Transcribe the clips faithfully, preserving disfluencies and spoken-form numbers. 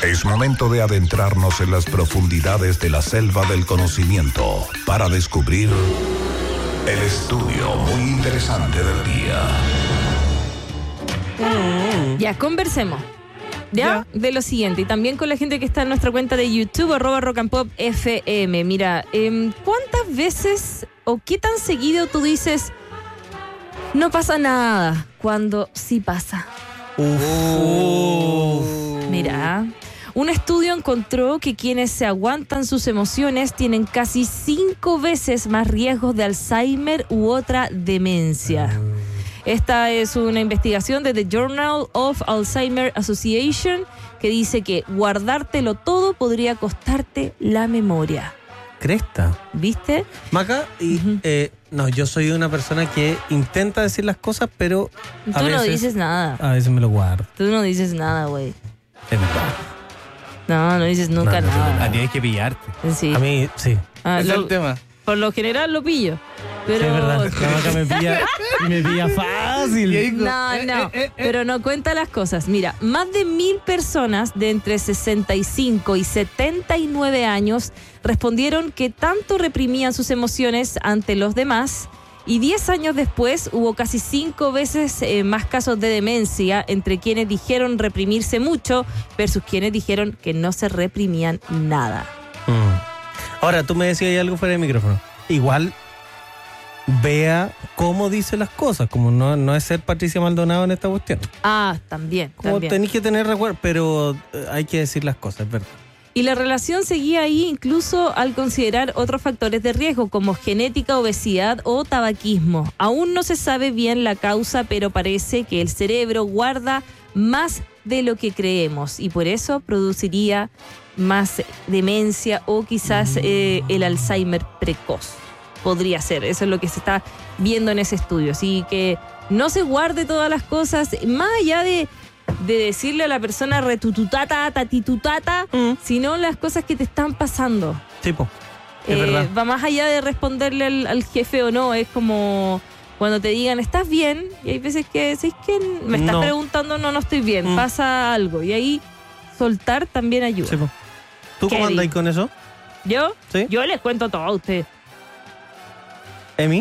Es momento de adentrarnos en las profundidades de la selva del conocimiento para descubrir el estudio muy interesante del día. Mm. Ya, conversemos. ¿Ya? ¿Ya? De lo siguiente. Y también con la gente que está en nuestra cuenta de YouTube, arroba Rock and Pop F M. Mira, eh, ¿cuántas veces o qué tan seguido tú dices no pasa nada cuando sí pasa? Uf. Mira, un estudio encontró que quienes se aguantan sus emociones tienen casi cinco veces más riesgos de Alzheimer u otra demencia. Esta es una investigación de The Journal of Alzheimer Association que dice que guardártelo todo podría costarte la memoria. Cresta. ¿Viste? Maca, y, uh-huh. eh, no, yo soy una persona que intenta decir las cosas, pero a Tú veces, no dices nada. A veces me lo guardo. Tú no dices nada, güey. Es verdad. No, no dices nunca no, no, nada. A ti tienes que pillarte. Sí. A mí, sí. Ah, Ese lo, es el tema. Por lo general lo pillo. Pero... Sí, es verdad. La Maca me pilla, me pilla fácil. No, no, pero no cuenta las cosas. Mira, más de mil personas de entre sesenta y cinco y setenta y nueve años respondieron que tanto reprimían sus emociones ante los demás y diez años después hubo casi cinco veces eh, más casos de demencia entre quienes dijeron reprimirse mucho versus quienes dijeron que no se reprimían nada. Mm. Ahora, tú me decías algo fuera del micrófono. Igual vea cómo dice las cosas, como no, no es ser Patricia Maldonado en esta cuestión. Ah, también. Como también. tenéis que tener recuerdo, pero hay que decir las cosas, es verdad. Y la relación seguía ahí incluso al considerar otros factores de riesgo como genética, obesidad o tabaquismo. Aún no se sabe bien la causa, pero parece que el cerebro guarda más de lo que creemos y por eso produciría más demencia o quizás eh, el Alzheimer precoz. Podría ser, eso es lo que se está viendo en ese estudio. Así que no se guarde todas las cosas, más allá de, de decirle a la persona retututata, tatitutata, mm. sino las cosas que te están pasando. Tipo, es eh, verdad. Va más allá de responderle al, al jefe o no, es como cuando te digan, ¿estás bien? Y hay veces que decís que me estás no. preguntando, no, no estoy bien, mm. pasa algo. Y ahí soltar también ayuda. Sí, ¿tú cómo andáis con eso? ¿Yo? ¿Sí? Yo les cuento todo a ustedes. Emi,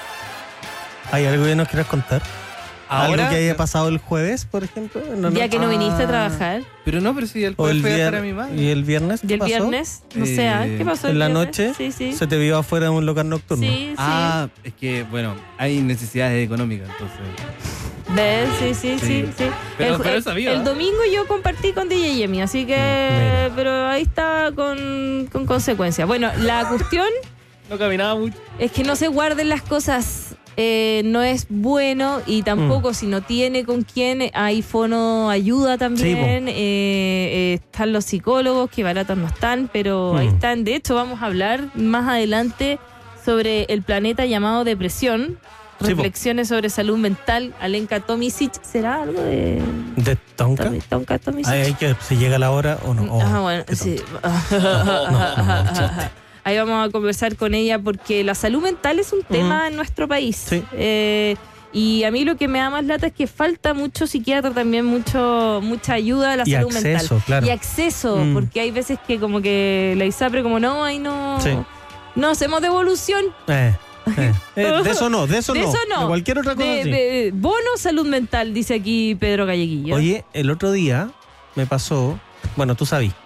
¿hay algo que nos quieras contar? ¿Ahora? ¿Algo que haya pasado el jueves, por ejemplo? No, no. Ya que no viniste ah. a trabajar. Pero no, pero si el jueves fue a dejar a mi madre. ¿Y el viernes qué ¿Y el pasó? viernes? No sé, eh, ¿qué pasó el ¿En la viernes? noche? Sí, sí. ¿Se te vio afuera de un local nocturno? Sí, sí. Ah, es que, bueno, hay necesidades económicas, entonces... ¿Ves? Sí, sí, sí, sí. sí. Pero, el, pero el, sabía, el ¿eh? domingo yo compartí con D J Yemi, así que... Mira. Pero ahí está con, con consecuencias. Bueno, la cuestión... No caminaba mucho. Es que no se guarden las cosas, eh, no es bueno y tampoco mm. si no tiene con quién, hay fono ayuda también, sí, eh, eh, están los psicólogos que baratos no están, pero mm. ahí están. De hecho vamos a hablar más adelante sobre el planeta llamado depresión, sí, reflexiones po. sobre salud mental. Alenka Tomisic, ¿será algo de...? ¿De Tonka? Tonka Tomisic. Hay que si llega la hora o no. Oh, ah, bueno, sí. no, no, no, no, Ahí vamos a conversar con ella porque la salud mental es un tema uh-huh. en nuestro país. Sí. Eh, y a mí lo que me da más lata es que falta mucho psiquiatra también, mucho mucha ayuda a la y salud acceso, mental. Claro. Y acceso, mm. porque hay veces que como que la ISAPRE como no, ahí no, sí. no hacemos devolución. Eh. Eh, eh, de eso no, de eso de no. Eso no. De cualquier otra cosa de, sí. de, bono salud mental, dice aquí Pedro Galleguillo. Oye, el otro día me pasó, bueno, tú sabes,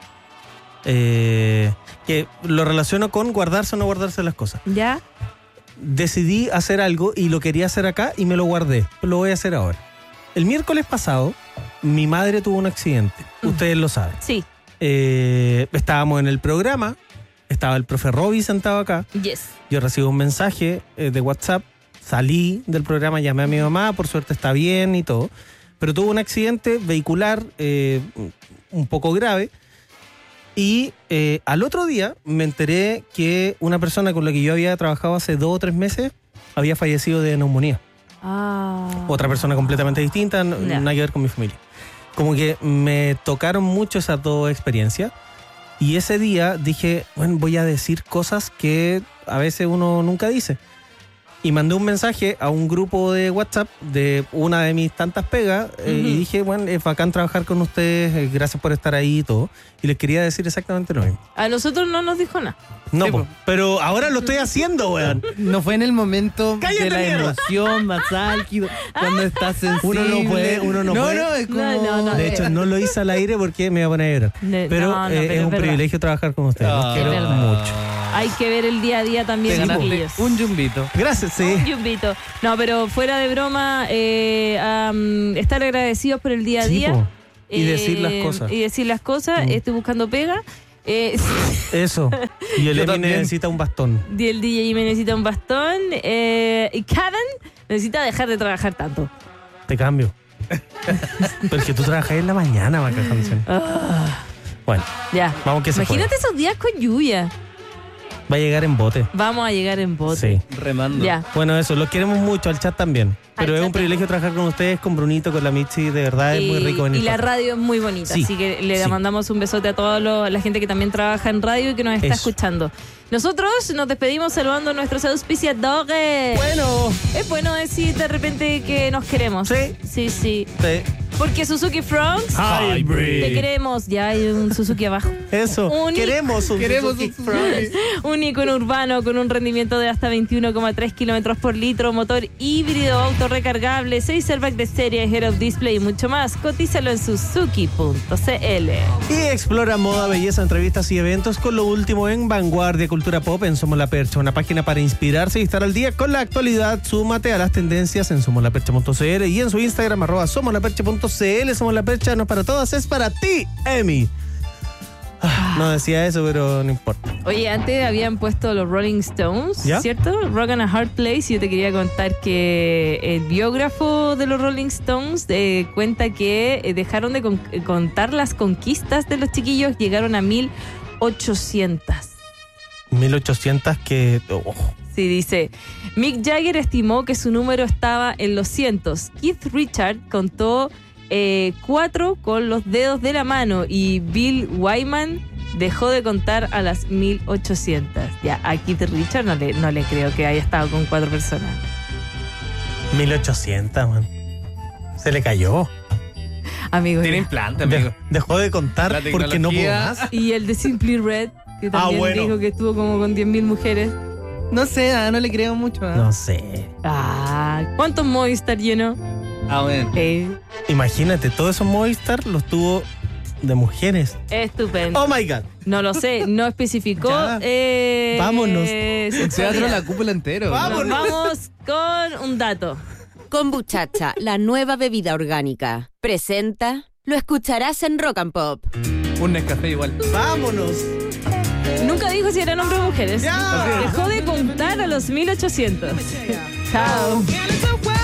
eh, que lo relaciono con guardarse o no guardarse las cosas. ¿Ya? Decidí hacer algo y lo quería hacer acá y me lo guardé. Lo voy a hacer ahora. El miércoles pasado, mi madre tuvo un accidente. Mm. Ustedes lo saben. Sí. Eh, estábamos en el programa. Estaba el profe Robbie sentado acá. Yes. Yo recibo un mensaje eh, de WhatsApp. Salí del programa, llamé a mi mamá. Por suerte está bien y todo. Pero tuvo un accidente vehicular eh, un poco grave. Y eh, al otro día me enteré que una persona con la que yo había trabajado hace dos o tres meses había fallecido de neumonía. Ah. Otra persona completamente distinta, no. nada que ver con mi familia. Como que me tocaron mucho esas dos experiencias. Y ese día dije, bueno, voy a decir cosas que a veces uno nunca dice. Y mandé un mensaje a un grupo de WhatsApp de una de mis tantas pegas eh, Ujú. y dije, bueno, es bacán trabajar con ustedes, eh, gracias por estar ahí y todo. Y les quería decir exactamente lo mismo. A nosotros no nos dijo nada. No, Sí, po, po. pero ahora lo estoy haciendo, weón. No fue en el momento ¡Cállate, de la mierda! emoción más álgido, cuando estás sensible. Uno no puede, uno no puede. No, es como... No, no, no. De hecho, no lo hice al aire porque me iba a poner a llorar. Ne- Pero, no, no, eh, pero es es un verdad. privilegio trabajar con ustedes. Los Ah, quiero es verdad. mucho. Hay que ver el día a día Te también, ganaste chiquillos. un yumbito. Gracias, sí. Un yumbito. No, pero fuera de broma, eh, am, estar agradecidos por el día a Sí, día. po. Y Eh, decir las cosas. Y decir las cosas. Mm. Estoy buscando pega. Eh, Eso. Y el Yo Emi también. necesita un bastón. y el D J me necesita un bastón. Eh, y Kevin necesita dejar de trabajar tanto. Te cambio. Pero es que tú trabajas en la mañana, Maca Hansen. Ah, Bueno, ya. vamos que se Imagínate esos días con lluvia. va a llegar en bote. Vamos a llegar en bote. Sí. Remando. Ya. Bueno, eso, los queremos mucho, al chat también. Pero Al es un chat privilegio trabajar con ustedes, con Brunito, con la Mitzi, de verdad es muy Y- rico venir. Y la para acá. radio es muy bonita, Sí, así que le sí. mandamos un besote a toda la gente que también trabaja en radio y que nos está Eso. escuchando. Nosotros nos despedimos saludando a nuestros auspiciadores. Bueno, Es bueno decir de repente que nos queremos. Sí. Sí, sí. sí. Porque Suzuki Fronts, Hybrid. te queremos. Ya hay un Suzuki abajo. Eso, Un- queremos un Queremos Suzuki un Front. Un icono urbano con un rendimiento de hasta veintiuno coma tres kilómetros por litro, motor híbrido, auto recargable, seis airbags de serie, head up display y mucho más. Cotízalo en suzuki punto c l. Y explora moda, belleza, entrevistas y eventos con lo último en Vanguardia Cultura Pop en Somos la Percha, una página para inspirarse y estar al día con la actualidad. Súmate a las tendencias en somos la percha punto c l y en su Instagram arroba somos la percha punto c l. Somos la Percha, no es para todas, es para ti, Emi. Ah, no decía eso, pero no importa. Oye, antes habían puesto los Rolling Stones, ¿Ya? ¿cierto? Rock and a Hard Place. Y yo te quería contar que el biógrafo de los Rolling Stones eh, cuenta que eh, dejaron de con- eh, contar las conquistas de los chiquillos, llegaron a mil ochocientas. mil ochocientos que... oh, Sí, dice, Mick Jagger estimó que su número estaba en los cientos. Keith Richard contó eh, cuatro con los dedos de la mano y Bill Wyman dejó de contar a las mil ochocientas. Ya, a Keith Richard no le, no le creo que haya estado con cuatro personas. mil ochocientos, man. Se le cayó. Amigos. Tiene ya. implante, De- amigo. dejó de contar La porque no pudo tecnología- más. Y el de Simply Red, que también Ah, bueno. dijo que estuvo como con diez mil mujeres. No sé, ah, no le creo mucho. ah. No sé. Ah, ¿cuántos Movistar llenó? Ah, bueno. Eh, Imagínate, todos esos Movistar los tuvo de mujeres. estupendo. Oh my God. No lo sé, no especificó. Ya. eh, Vámonos. sexualidad. Teatro La Cúpula entero. Vamos. Nos vamos con un dato. Kombuchacha, la nueva bebida orgánica. Presenta. Lo escucharás en Rock and Pop. Un Nescafé igual. Vámonos. Nunca dijo si eran hombres o mujeres. Ya. Dejó de contar a los mil ochocientos. Chao. And it's a